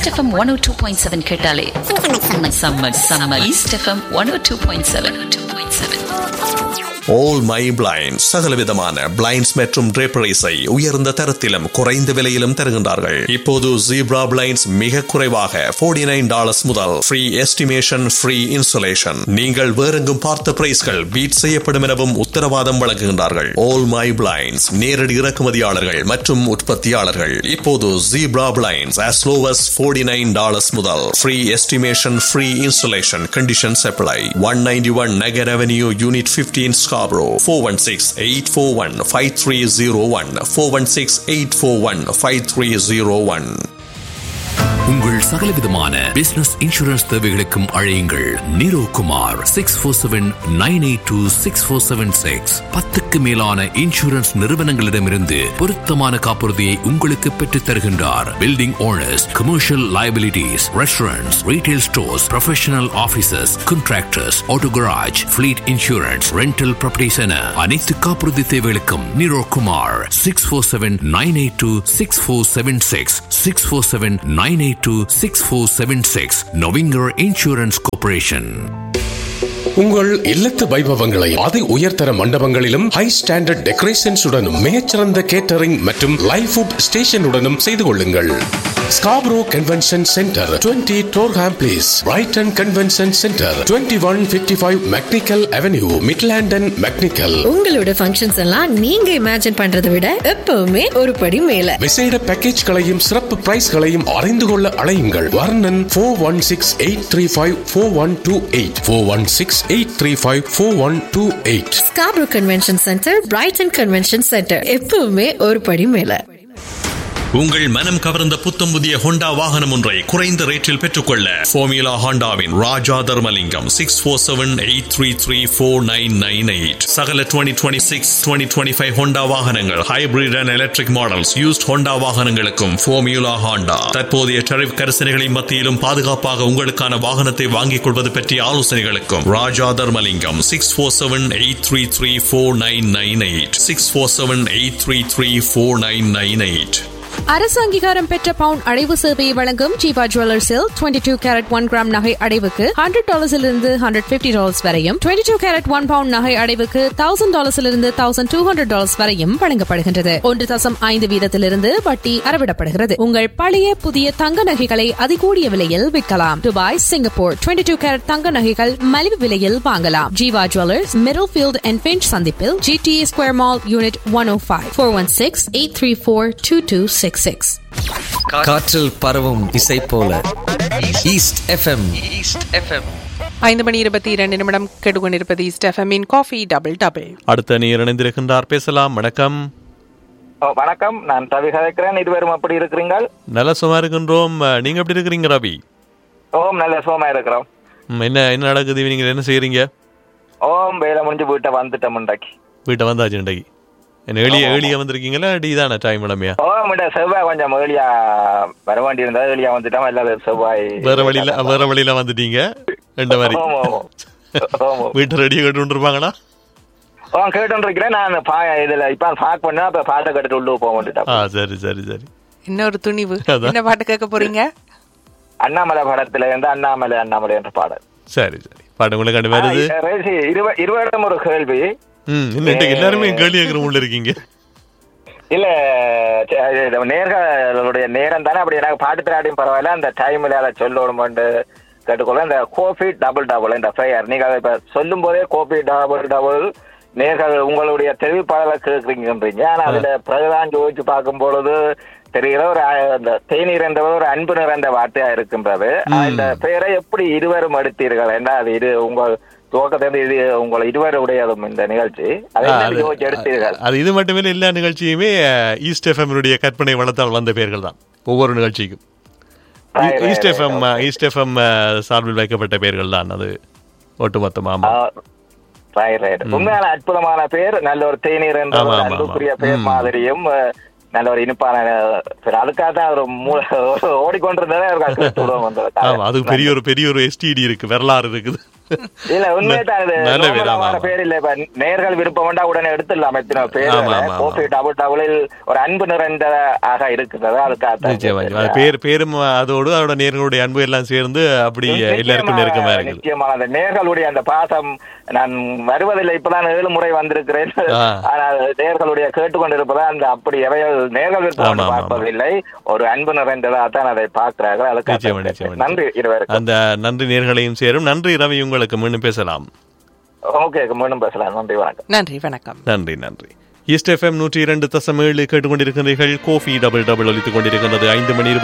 East FM 102.7 கேட்டாலே summer east FM 102.7. All My Blinds சகலவிதமான blinds மற்றும் draperies-ஐ உயர்ந்த தரத்திலும் குறைந்த விலையிலும் தருகின்றார்கள். இப்போது Zebra Blinds மிக குறைவாக $49 முதல் ஃப்ரீ எஸ்டிமேஷன், ஃப்ரீ இன்சுலேஷன். நீங்கள் வேறெங்கும் பார்த்த பிரைஸ்கள் பீட் செய்யப்படும் எனவும் உத்தரவாதம் வழங்குகின்றார்கள். All My Blinds நேரடி இறக்குமதியாளர்கள் மற்றும் உற்பத்தியாளர்கள். இப்போது Zebra Blinds as low as $49 முதல் free estimation, free insulation. Conditions apply. 191 Nagar Avenue, Unit 15, Scarborough. 416-841-5301. 416-841-5301. உங்கள் சகலவிதமான பிசினஸ் இன்சூரன்ஸ் தேவைகளுக்கும் அழையுங்கள் நீரோ குமார் 647-982-6476. 10க்கு மேலான இன்சூரன்ஸ் நிறுவனங்களிடமிருந்து பொருத்தமான காப்புறுதியை உங்களுக்கு பெற்றுத் தருகின்றார். Building owners, commercial liabilities, restaurants, retail stores, professional offices, contractors, auto garage, fleet insurance, rental properties என அனைத்து காப்புறுதி தேவைகளுக்கும் நீரோ குமார் 647-982-6476. 647-982-6476. நொவிங்கர் insurance corporation. உங்கள் இல்லத்து வைபவங்களை அதி உயர்தர மண்டபங்களிலும் ஹை ஸ்டாண்டர்ட் டெக்கரேஷன்ஸ் உடனும் மிகச்சிறந்த கேட்டரிங் மற்றும் லைவ் ஃபுட் ஸ்டேஷனுடனும் செய்து கொள்ளுங்கள். Scarborough convention centre 20 Durham place, Brayton convention centre 2155 mechanical avenue, மிட்லாண்டன் mechanical. உங்களோட ஃபங்க்ஷன்ஸ் எல்லாம் நீங்க இமேஜின் பண்றதை விட எப்பவுமே ஒரு படி மேல. விசேட பேக்கேஜ்களையும் சிறப்பு பிரைஸ்களையும் அறிந்து கொள்ள அழையுங்கள். வர்ணன் 416-835-4128. 416-835-4128. Scarborough convention centre, Brayton convention centre, எப்பவுமே ஒரு படி மேல. உங்கள் மனம் கவர்ந்த புத்தம் புதிய ஹோண்டா வாகனம் ஒன்றை குறைந்த ரேட்டில் பெற்றுக்கொள்ள ஃபார்முலா ஹோண்டாவின் ராஜா தர்மலிங்கம் 647-833-4998. சகல 2026, 2025 ஹோண்டா வாகனங்கள், hybrid and electric models, used Honda வாகனங்களுக்கும் ஃபார்முலா ஹோண்டா தற்போதைய டரிஃப் கரிசனைகளின் மத்தியிலும் பாதுகாப்பாக உங்களுக்கான வாகனத்தை வாங்கிக் கொள்வது பற்றிய ஆலோசனைகளுக்கும் ராஜா தர்மலிங்கம் 647-833-4998. 647-833-4998. அரசு அங்கீகாரம் பெற்ற பவுன் அடைவு சேவையை வழங்கும் ஜீவா ஜுவல்லர்ஸில் 22 கேரட் 1 கிராம் நகை அடைவுக்கு $100 $150 வரையும், 22 கேரட் 1 பவுண்ட் நகை அடைவுக்கு $1000 $1200 வரையும் வழங்கப்படுகின்றது. 1.5 வீதத்திலிருந்து வட்டி அறவிடப்படுகிறது. உங்கள் பழைய புதிய தங்க நகைகளை அதிகூடிய விலையில் விற்கலாம். துபாய், சிங்கப்பூர் 22 கேரட் தங்க நகைகள் மலிவு விலையில் வாங்கலாம். Jeeva jewellers, middle field and pinch சந்திப்பில், GTA ஸ்கொயர் மால், யூனிட் 105. 416-834-2266. காற்றில் பரவும் இசை போல ஈஸ்ட் எஃப்எம். 5:22 கேட்டுக்கொண்டிருப்பது ஈஸ்ட் எஃப்எம்மின் காஃபி டபுள் டபுள். அடுத்த நீர் இணைந்திருக்கின்றார், பேசலாம். வணக்கம். வணக்கம், நான் ரவி கதைக்கிறேன். இருவரும் எப்படி இருக்கிறீங்க? நல்ல சும்மா இருக்கின்றோம். நீங்க எப்படி இருக்கிறீங்க ரவி? ஓம், நல்ல சுகமா இருக்கிறோம். என்ன நடக்குது? நீங்க என்ன செய்யறீங்க? ஓம், வேலை முடிஞ்சு வீட்டை வந்துட்டோம். வீட்டை வந்தாச்சு. இன்றைக்கு என்ன ஏழியா வந்திருக்கீங்களா? அடிதான டைம் இளமையா? செவ்வாய் கொஞ்சம் ஏழியா வர வேண்டி இருந்தா ஏழியா வந்துட்டோம். எல்லா செவ்வாய் வேற வழியில வந்துட்டீங்க. ரெண்டு மாதிரி வீட்டை ரெடியா கேட்டு இருப்பாங்களா? கேட்டு இருக்கிறேன். நான் இதுல இப்ப பாக் பண்ணா பாட்டை கட்டுட்டு உள்ள போக வந்துட்டேன். சரி சரி சரி. இன்னொரு துணிவு. என்ன பாட்டு கேட்க போறீங்க? அண்ணாமலை படத்துல இருந்து அண்ணாமலை என்ற பாடல். சரி சரி, பாட்டு உங்களுக்கு கண்டு வருது. இருவரிடம் ஒரு கேள்வி. எல்லாருமே கேள்வி கேட்கிற உள்ள இருக்கீங்க. இல்ல, நேர்களுடைய நேரம் தானே அப்படி. எனக்கு பாட்டு திராடியும் பரவாயில்ல, அந்த டைம்ல அதை சொல்லணும் கேட்டுக்கொள்ள. இந்த கோபி டபுள் டபுள் இந்த பெயர் நீங்க இப்ப சொல்லும் போதே கோபி டபுள் டபுள் நேர்கள் உங்களுடைய தெரிவிப்பாளர் கேட்குறீங்கன்றீங்க. ஆனா அதுல பிரகதான் ஜோதிச்சு பார்க்கும் பொழுது தெரிகிற ஒரு தேநீர் என்ற ஒரு அன்பு நிறைந்த வார்த்தையா இருக்கின்றது. இந்த பெயரை எப்படி இருவரும் எடுத்தீர்கள்? ஏன்னா அது உங்கள் துவக்கத்திலிருந்து இது உங்களை இருவருடையதும் இந்த நிகழ்ச்சி. அதை எடுத்தீர்கள்? அது இது மட்டுமே எல்லா நிகழ்ச்சியுமே ஈஸ்ட் எஃப்எம் கற்பனை வளர்த்தால் வந்த பெயர்கள் தான். ஒவ்வொரு நிகழ்ச்சிக்கும் ஈஸ்ட் எஃப்எம் சார்பில் வைக்கப்பட்ட பெயர்கள் தான் அது ஒட்டுமொத்தமா. உண்மையான அற்புதமான பேர். நல்ல ஒரு தேநீர் என்ற அன்புக்குரிய பேர் மாதிரியும் நல்ல ஒரு இனிப்பான பேர். அதுக்காக தான் ஒரு ஓடிக்கொண்டிருந்ததே. அது பெரிய ஒரு எஸ்டிடி இருக்கு, வரலாறு இருக்குது. இல்ல உண்மையான பேர் இல்ல. இப்ப நேர்கள் விருப்பம் வேண்டா உடனே எடுத்துடலாம். எத்தனை பேர் கோபி டபுள் டபுளில் ஒரு அன்பு நிறைந்த ஆக இருக்கிறது. அதுக்காக பேரும் அதோடு அதோட நேர்களுடைய அன்பு எல்லாம் சேர்ந்து அப்படி எல்லாருக்கும் நெருக்கமா இருக்கு. நிச்சயமா அந்த நேர்களுடைய அந்த பாசம் நான் வருவதில்லை, இப்பதான் 7 முறை வந்திருக்கிறேன். ஆனால் நேர்களுடைய கேட்டுக்கொண்டிருப்பதா அந்த அப்படி நேர்கள் விருப்பம் பார்ப்பதில்லை, ஒரு அன்பு நிறைந்ததாக தான் அதை பார்க்கிறார்கள். அதுக்கு நன்றி. அந்த நன்றி நேர்களையும் சேரும். நன்றி ரவி, உங்களுக்கு மீண்டும் பேசலாம். ஓகே, மீண்டும் பேசலாம். நன்றி, வணக்கம். நன்றி, வணக்கம். நன்றி, நன்றி. ஈஸ்ட் FM 102.7 கேட்டுக்கொண்டிருக்கிறீர்கள். கோஃபி டபுள் டபுள் ஒலித்துக் கொண்டிருக்கிறது. 5 மணி